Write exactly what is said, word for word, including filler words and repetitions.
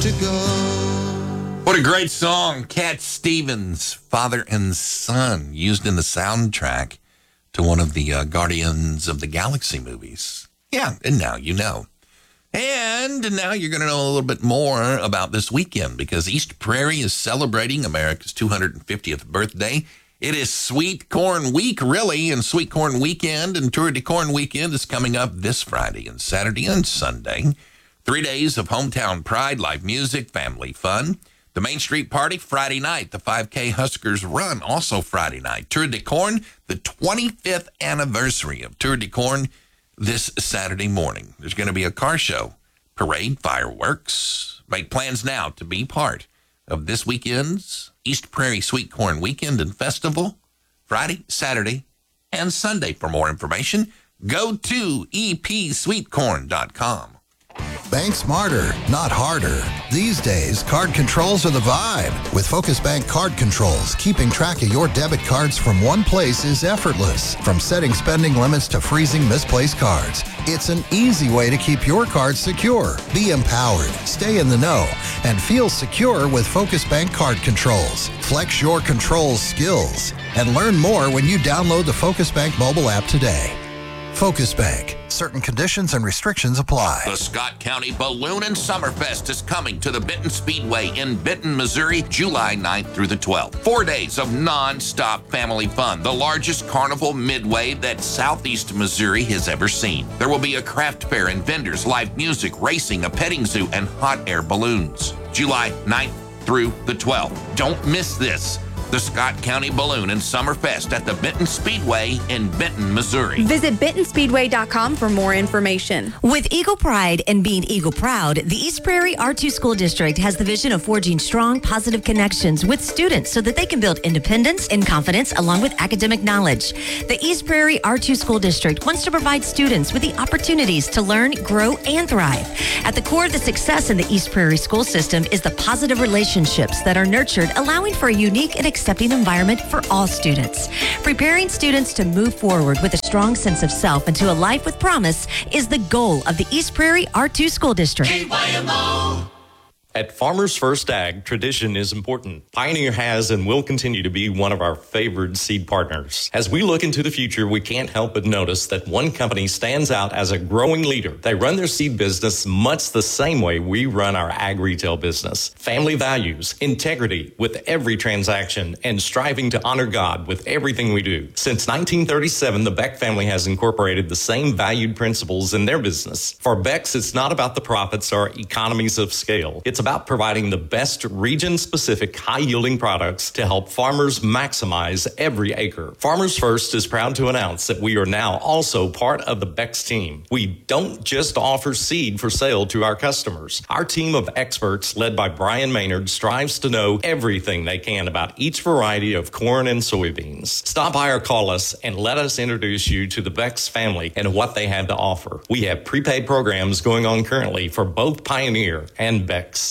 to go. What a great song. Cat Stevens, Father and Son, used in the soundtrack to one of the uh, Guardians of the Galaxy movies. Yeah, and now you know. And now you're going to know a little bit more about this weekend because East Prairie is celebrating America's two hundred fiftieth birthday. It is Sweet Corn Week, really, and Sweet Corn Weekend and Tour de Corn Weekend is coming up this Friday and Saturday and Sunday. Three days of hometown pride, live music, family fun. The Main Street Party, Friday night. The five K Huskers Run, also Friday night. Tour de Corn, the twenty-fifth anniversary of Tour de Corn, this Saturday morning. There's going to be a car show, parade, fireworks. Make plans now to be part of this weekend's East Prairie Sweet Corn Weekend and Festival, Friday, Saturday, and Sunday. For more information, go to e p sweet corn dot com. Bank smarter, not harder. These days, card controls are the vibe. With Focus Bank Card Controls, keeping track of your debit cards from one place is effortless. From setting spending limits to freezing misplaced cards, it's an easy way to keep your cards secure. Be empowered, stay in the know, and feel secure with Focus Bank Card Controls. Flex your controls skills and learn more when you download the Focus Bank mobile app today. Focus Bank. Certain conditions and restrictions apply. The Scott County Balloon and Summerfest is coming to the Benton Speedway in Benton, Missouri, July ninth through the twelfth. Four days of non-stop family fun. The largest carnival midway that Southeast Missouri has ever seen. There will be a craft fair and vendors, live music, racing, a petting zoo, and hot air balloons. July ninth through the twelfth. Don't miss this. The Scott County Balloon and Summerfest at the Benton Speedway in Benton, Missouri. Visit benton speedway dot com for more information. With Eagle Pride and being Eagle Proud, the East Prairie R two School District has the vision of forging strong, positive connections with students so that they can build independence and confidence along with academic knowledge. The East Prairie R two School District wants to provide students with the opportunities to learn, grow, and thrive. At the core of the success in the East Prairie school system is the positive relationships that are nurtured, allowing for a unique and accepting environment for all students. Preparing students to move forward with a strong sense of self into a life with promise is the goal of the East Prairie R two School District. K Y M O. At Farmers First Ag, tradition is important. Pioneer has and will continue to be one of our favored seed partners. As we look into the future, we can't help but notice that one company stands out as a growing leader. They run their seed business much the same way we run our ag retail business. Family values, integrity with every transaction, and striving to honor God with everything we do. Since nineteen thirty-seven, the Beck family has incorporated the same valued principles in their business. For Beck's, it's not about the profits or economies of scale. It's about providing the best region-specific, high-yielding products to help farmers maximize every acre. Farmers First is proud to announce that we are now also part of the Beck's team. We don't just offer seed for sale to our customers. Our team of experts, led by Brian Maynard, strives to know everything they can about each variety of corn and soybeans. Stop by or call us and let us introduce you to the Beck's family and what they have to offer. We have prepaid programs going on currently for both Pioneer and Beck's.